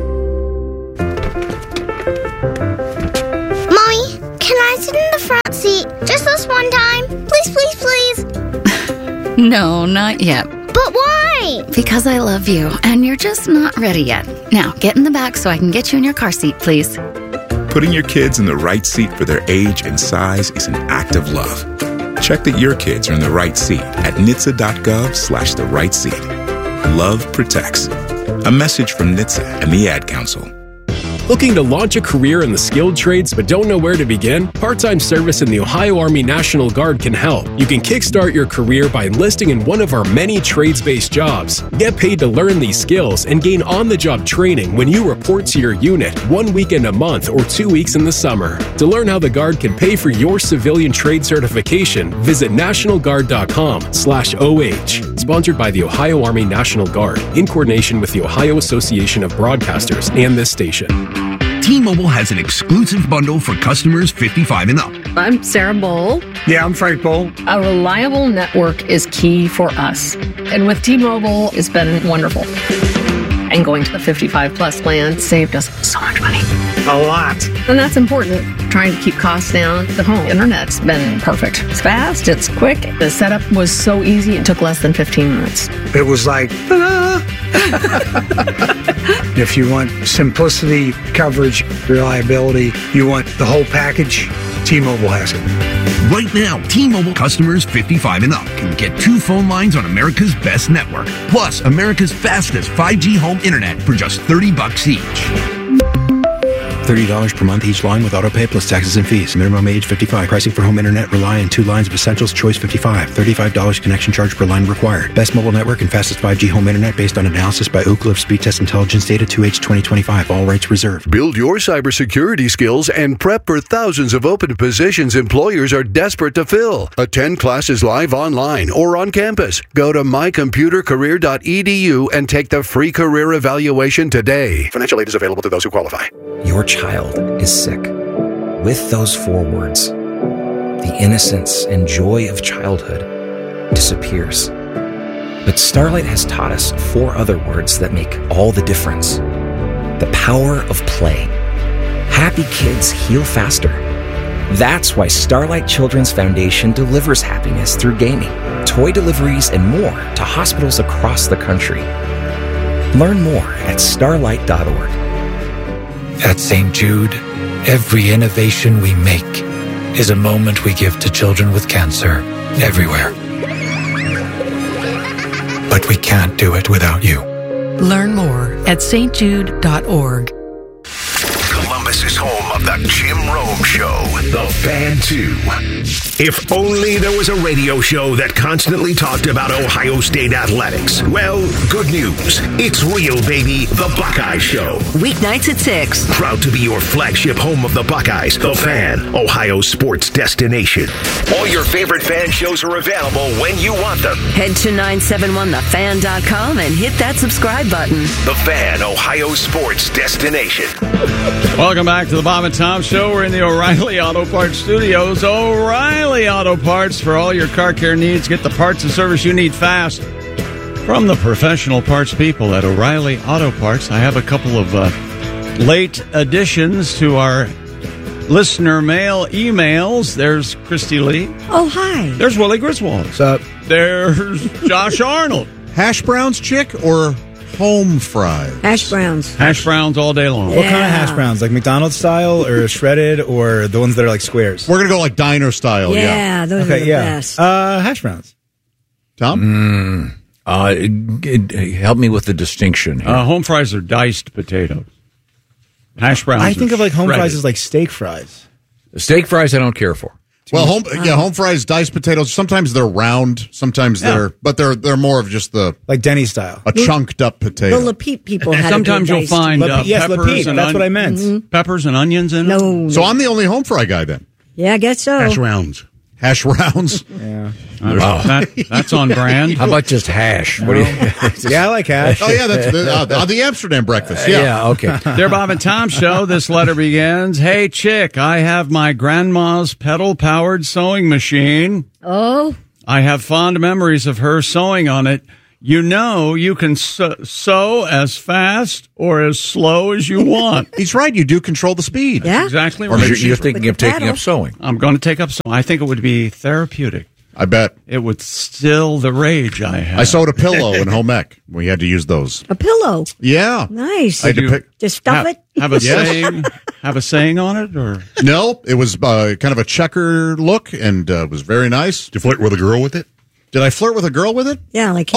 Mommy, can I sit in the front seat just this one time? Please, please, please. No, not yet. But why? Because I love you, and you're just not ready yet. Now, get in the back so I can get you in your car seat, please. Putting your kids in the right seat for their age and size is an act of love. Check that your kids are in the right seat at NHTSA.gov/the right seat. Love protects. A message from NHTSA and the Ad Council. Looking to launch a career in the skilled trades but don't know where to begin? Part-time service in the Ohio Army National Guard can help. You can kickstart your career by enlisting in one of our many trades-based jobs. Get paid to learn these skills and gain on-the-job training when you report to your unit 1 weekend a month or 2 weeks in the summer. To learn how the Guard can pay for your civilian trade certification, visit nationalguard.com/OH. Sponsored by the Ohio Army National Guard in coordination with the Ohio Association of Broadcasters and this station. T-Mobile has an exclusive bundle for customers 55 and up. I'm Sarah Bowl. Yeah, I'm Frank Bowl. A reliable network is key for us. And with T-Mobile, it's been wonderful. And going to the 55 plus plan saved us so much money. A lot. And that's important. Trying to keep costs down. The home internet's been perfect. It's fast, it's quick. The setup was so easy, it took less than 15 minutes. It was like, ta-da! If you want simplicity, coverage, reliability, you want the whole package, T-Mobile has it. Right now, T-Mobile customers 55 and up can get 2 phone lines on America's best network, plus America's fastest 5G home internet for just $30 each. $30 per month each line with autopay plus taxes and fees. Minimum age 55. Pricing for home internet rely on 2 lines of essentials. Choice 55. $35 connection charge per line required. Best mobile network and fastest 5G home internet based on analysis by Ookla of Speed Test Intelligence data 2H 2025. All rights reserved. Build your cybersecurity skills and prep for thousands of open positions employers are desperate to fill. Attend classes live online or on campus. Go to mycomputercareer.edu and take the free career evaluation today. Financial aid is available to those who qualify. Your child is sick. With those 4 words, the innocence and joy of childhood disappears. But Starlight has taught us 4 other words that make all the difference. The power of play. Happy kids heal faster. That's why Starlight Children's Foundation delivers happiness through gaming, toy deliveries, and more to hospitals across the country. Learn more at starlight.org. At St. Jude, every innovation we make is a moment we give to children with cancer everywhere. But we can't do it without you. Learn more at stjude.org. Columbus is home of the Jim Rome Show, The Fan 2. If only there was a radio show that constantly talked about Ohio State athletics. Well, good news. It's real, baby. The Buckeye Show. Weeknights at 6. Proud to be your flagship home of the Buckeyes, The Fan, Ohio sports destination. All your favorite fan shows are available when you want them. Head to 971thefan.com and hit that subscribe button. The Fan, Ohio sports destination. Welcome back to the Bob and Tom Show. We're in the O'Reilly Auto Parts Studios. O'Reilly Auto Parts for all your car care needs. Get the parts and service you need fast from the professional parts people at O'Reilly Auto Parts. I have a couple of late additions to our listener mail emails. There's Christy Lee. Oh, hi. There's Willie Griswold. What's up? There's Josh Arnold. Hash browns chick or Home fries. Hash browns. Hash browns all day long. What kind of hash browns? Like McDonald's style or shredded or the ones that are like squares? We're going to go like diner style. Yeah, those are the best. Hash browns. Tom? Help me with the distinction here. Home fries are diced potatoes. Hash browns. I think are of like home shredded. fries as like steak fries. Steak fries I don't care for. Well, home fries, diced potatoes. Sometimes they're round. Sometimes they're more of just the like Denny style, a chunked up potato. The Lapete people had Sometimes you'll find yes, peppers Lapete. and That's what I meant. Peppers and onions in it. No. So I'm the only home fry guy then. Yeah, I guess so. Hash rounds. Hash rounds. Yeah. That's on brand. How about just hash? What do you? Yeah, I like hash. Oh yeah, that's the Amsterdam breakfast. Yeah. Okay. Dear Bob and Tom Show, this letter begins. Hey, chick, I have my grandma's pedal-powered sewing machine. Oh. I have fond memories of her sewing on it. You know, you can sew as fast or as slow as you want. He's right. You do control the speed. Yeah. Exactly Or right. you're thinking of taking up sewing. I'm going to take up sewing. I think it would be therapeutic. I bet. It would still the rage I have. I sewed a pillow in home ec. We had to use those. A pillow. Yeah. Nice. I had to pick. Just stuff it. Have a saying? Have a saying on it, or No, it was kind of a checker look, and it was very nice. Did you flirt with a girl with it? Did I flirt with a girl with it? Yeah, like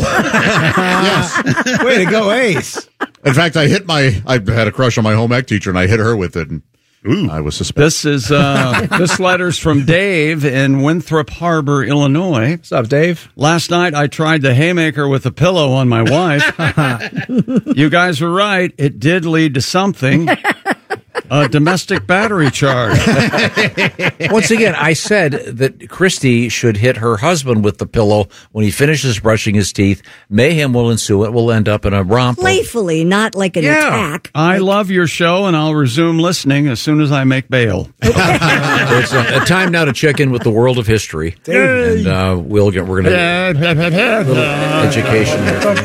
yes. Way to go, Ace. In fact, I had a crush on my home ec teacher, and I hit her with it. And I was suspicious. this letter's from Dave in Winthrop Harbor, Illinois. What's up, Dave? Last night I tried the haymaker with a pillow on my wife. You guys were right. It did lead to something. A domestic battery charge. Once again, I said that Christy should hit her husband with the pillow when he finishes brushing his teeth. Mayhem will ensue. It will end up in a romp. Playfully, not like an attack. I love your show, and I'll resume listening as soon as I make bail. It's a time now to check in with the world of history, and we're going to little education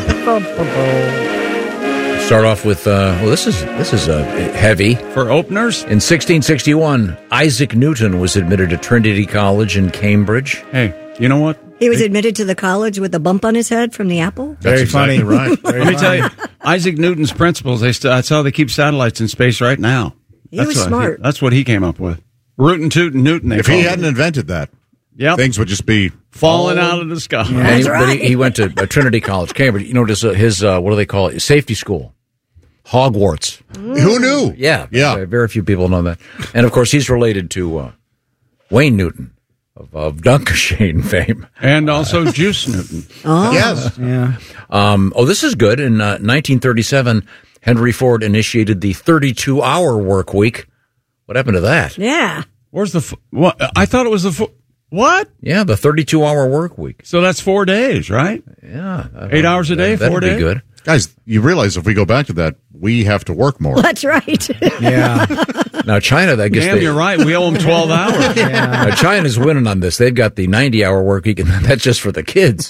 here. Start off with this is heavy for openers. In 1661, Isaac Newton was admitted to Trinity College in Cambridge. Hey, you know what? He was admitted to the college with a bump on his head from the apple. Very funny, right? Let me tell you, Isaac Newton's principles. That's how they keep satellites in space right now. He was smart. That's what he came up with. Rootin' tootin' Newton. If he hadn't invented that, things would just be falling out of the sky. Yeah, but he went to Trinity College, Cambridge. You know, his what do they call it? Safety school. Hogwarts. Who knew? Yeah. Very few people know that. And, of course, he's related to Wayne Newton of Dunkershane fame. And also Juice Newton. Oh. Yes. Yeah. This is good. In 1937, Henry Ford initiated the 32-hour work week. What happened to that? Yeah. Where's what? I thought it was what? Yeah, the 32-hour work week. So that's 4 days, right? Yeah. 8 hours a day, 4 days? That'd be good. Guys, you realize if we go back to that, we have to work more. That's right. Yeah. Now, China, I guess Damn, you're right. We owe them 12 hours. Now, China's winning on this. They've got the 90-hour work week, and that's just for the kids.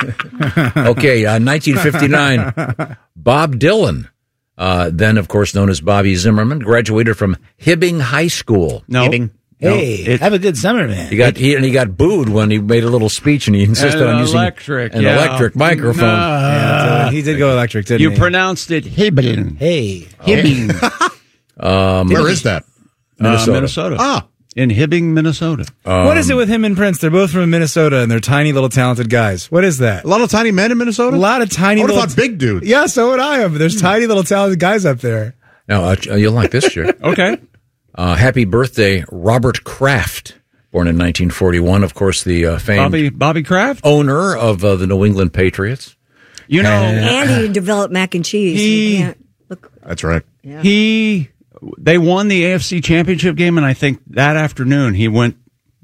Okay, 1959, Bob Dylan, then, of course, known as Bobby Zimmerman, graduated from Hibbing High School. No. Hibbing. Hey, have a good summer, man. He got booed when he made a little speech, and he insisted on using electric microphone. Yeah, he did go electric, didn't he? You pronounced it Hibbing. Hey. Hibbing. Where is that? Minnesota. Ah. In Hibbing, Minnesota. What is it with him and Prince? They're both from Minnesota, and they're tiny little talented guys. What is that? A lot of tiny men in Minnesota? A lot of tiny What little... about big dudes? Yeah, so would I have. There's tiny little talented guys up there. Now, you'll like this, Jerry. Okay. Happy birthday, Robert Kraft, born in 1941. Of course, the famed Bobby Kraft, owner of the New England Patriots. You know, and he developed mac and cheese. That's right. Yeah. They won the AFC Championship game, and I think that afternoon he went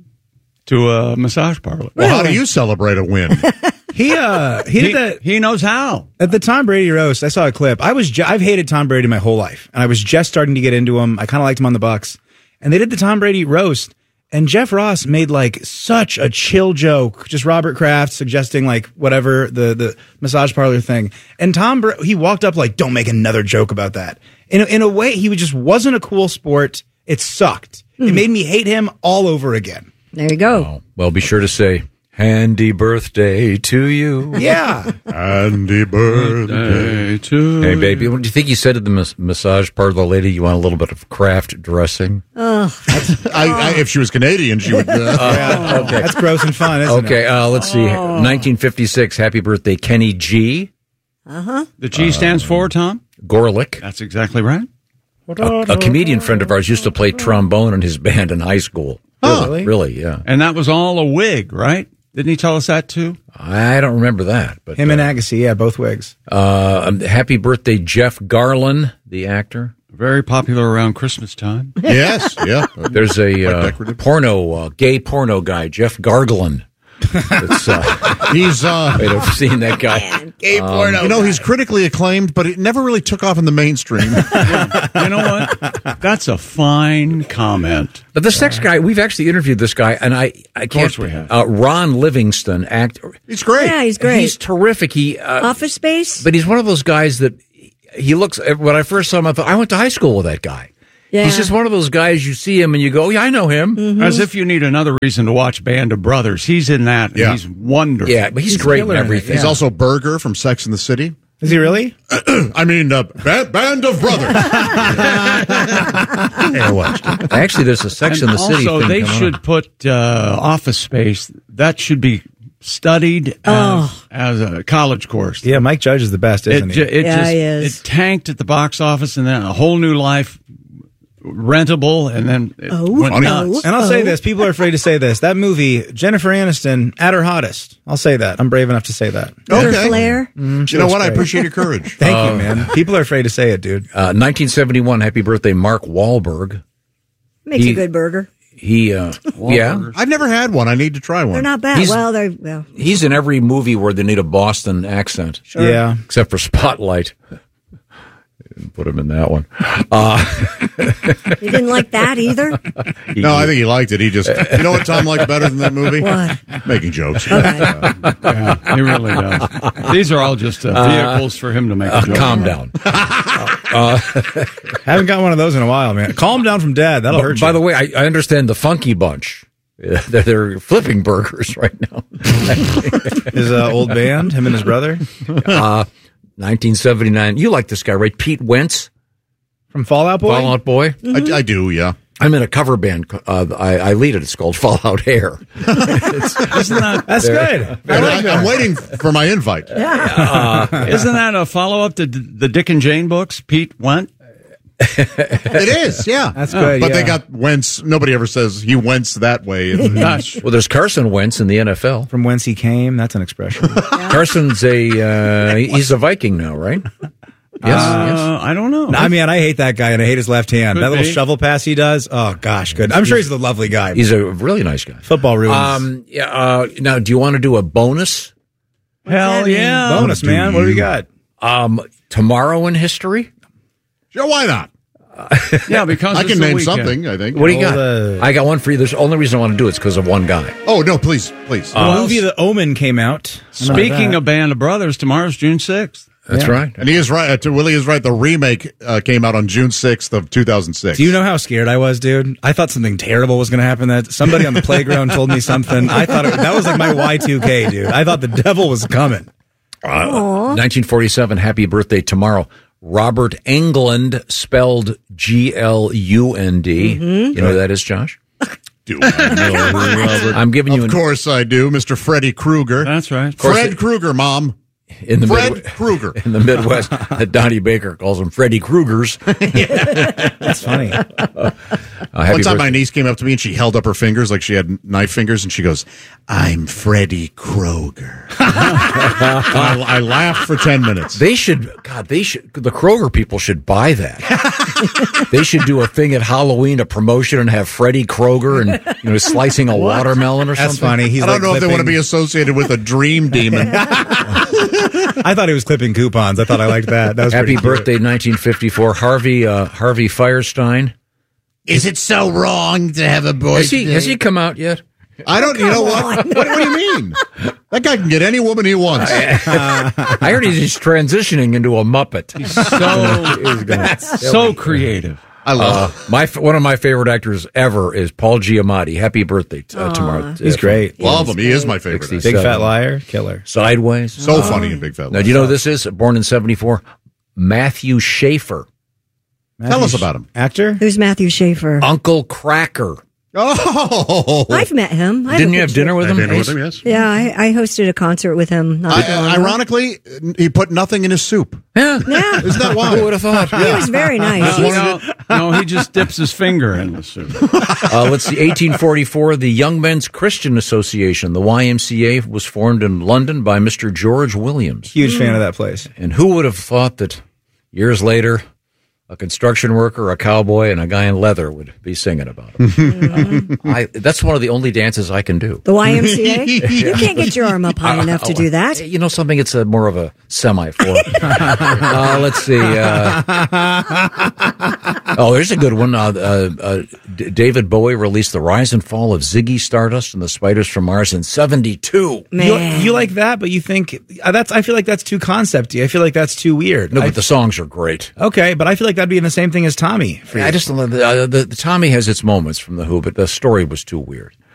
to a massage parlor. Well, how do you celebrate a win? He did that. He knows how. At the Tom Brady roast, I saw a clip. I've hated Tom Brady my whole life, and I was just starting to get into him. I kind of liked him on the Bucs, and they did the Tom Brady roast, and Jeff Ross made like such a chill joke, just Robert Kraft suggesting like whatever the massage parlor thing, and he walked up like, "Don't make another joke about that." In a way, he just wasn't a cool sport. It sucked. It made me hate him all over again. There you go. Oh, well, be sure to say Handy birthday to you. Yeah. Handy birthday to Hey, baby, what do you think you said to the massage parlor lady? You want a little bit of craft dressing? Oh, if she was Canadian, she would. Okay. That's gross and fun, isn't it? Okay, let's see. 1956, happy birthday, Kenny G. Uh-huh. The G stands for, Tom? Gorlick. That's exactly right. A comedian friend of ours used to play trombone in his band in high school. Really? Really, yeah. And that was all a wig, right? Didn't he tell us that too? I don't remember that. But Him and Agassi, yeah, both wigs. happy birthday, Jeff Garlin, the actor. Very popular around Christmas time. Yes, yeah. There's a gay porno guy, Jeff Garglin. He's I've seen that guy. Gay porno. He's critically acclaimed, but it never really took off in the mainstream. You know what? That's a fine comment. But this next guy, we've actually interviewed this guy, and I can't. Of course we have. Ron Livingston, actor. He's great. Yeah, he's great. He's terrific. Office Space? But he's one of those guys that he looks. When I first saw him, I thought I went to high school with that guy. Yeah. He's just one of those guys you see him and you go, yeah, I know him. Mm-hmm. As if you need another reason to watch Band of Brothers. He's in that. Yeah. He's wonderful. Yeah, but he's great in everything. He's also Berger from Sex and the City. Is he really? I mean, Band of Brothers. I watched it. Actually, there's a Sex And in the City also, thing they coming should on. put Office Space. That should be studied as a college course. Yeah, Mike Judge is the best, isn't he? It tanked at the box office, and then a whole new life, rentable, and then it went nuts. And I'll say this: people are afraid to say this. That movie, Jennifer Aniston at her hottest. I'll say that. I'm brave enough to say that. Her flair? She You know looks what? I great. appreciate your courage. Thank you, man. People are afraid to say it, dude. 1971, happy birthday, Mark Wahlberg. Makes a good burger. He, yeah. I've never had one. I need to try one. They're not bad. He's- He's in every movie where they need a Boston accent. Sure. Yeah. Except for Spotlight. Didn't put him in that one. You didn't like that either? No, I think he liked it. He just, you know what Tom liked better than that movie? What? Making jokes. Yeah, he really does. These are all just vehicles for him to make a joke. Calm down. Haven't got one of those in a while, man. Calm down from Dad. That'll hurt you. By the way, I understand the Funky Bunch. They're flipping burgers right now. His old band, him and his brother. 1979. You like this guy, right? Pete Wentz from Fallout Boy. Fallout Boy. Mm-hmm. I do, yeah. I'm in a cover band. I lead it. It's called Fallout Hair. That's good. I'm waiting for my invite. Isn't that a follow-up to the Dick and Jane books? Pete Went? It is, yeah. That's good. But yeah. they got Wentz. Nobody ever says he Wentz that way. Well, there's Carson Wentz in the NFL. From whence he came. That's an expression. Carson's he's a Viking now, right? Yes. I don't know. I mean, I hate that guy, and I hate his left hand. Could That little be. shovel pass he does. Oh gosh, good. I'm sure he's a lovely guy. He's a really nice guy. Football ruins. Now, do you want to do a bonus? Hell yeah. Bonus, man. What do we got? Tomorrow in history? Sure, why not? Yeah, because I it's can the name weekend. something, I think. What do you got? I got one for you. The only reason I want to do it is because of one guy. Oh, no, please. The movie The Omen came out. Speaking of Band of Brothers, tomorrow's June 6th. That's right. And he is right. Willie is right. The remake came out on June 6th of 2006. Do you know how scared I was, dude? I thought something terrible was going to happen. That somebody on the playground told me something. I thought that was like my Y2K, dude. I thought the devil was coming. 1947. Happy birthday tomorrow. Robert Englund, spelled Glund. You know who that is, Josh? Do I know Robert? I'm giving you Of course I do. Mr. Freddy Krueger. That's right. Fred Krueger, Mom. in the Fred Krueger. In the Midwest. Donnie Baker calls him Freddy Krueger's. That's funny. One time my niece came up to me and she held up her fingers like she had knife fingers and she goes, "I'm Freddy Krueger." I laughed for 10 minutes. The Kroger people should buy that. They should do a thing at Halloween, a promotion, and have Freddy Krueger and slicing a watermelon or something. That's funny. I don't know if they want to be associated with a dream demon. I thought he was clipping coupons. I thought I liked that. That was Happy pretty cute. birthday, 1954, Harvey Firestein. Is it so wrong to have a boy? Has he come out yet? I don't. You know what? What do you mean? That guy can get any woman he wants. I heard he's transitioning into a Muppet. So creative. I love one of my favorite actors ever is Paul Giamatti. Happy birthday tomorrow. He's great. Love him. He is my favorite. Big Fat Liar, killer. Sideways. So funny in Big Fat Liar. Now, do you know who this is? Born in 1974. Matthew Schaefer. Tell us about him. Actor? Who's Matthew Schaefer? Uncle Cracker. Oh, I've met him. Didn't you have dinner with him? Yes. Yeah, I hosted a concert with him. Ironically, he put nothing in his soup. Yeah. Isn't that wild? Who would have thought? He was very nice. No, he just dips his finger in the soup. Let's see. 1844, the Young Men's Christian Association, the YMCA, was formed in London by Mr. George Williams. Huge fan of that place. And who would have thought that years later, a construction worker, a cowboy, and a guy in leather would be singing about him. That's one of the only dances I can do. The YMCA? You can't get your arm up high enough to do that. You know something? It's more of a semi-four. Let's see. There's a good one. David Bowie released The Rise and Fall of Ziggy Stardust and the Spiders from Mars in 1972. You like that, but you think I feel like that's too concepty. I feel like that's too weird. No, but the songs are great. Okay, but I feel like that'd be in the same thing as Tommy. I just the Tommy has its moments from the Who, but the story was too weird.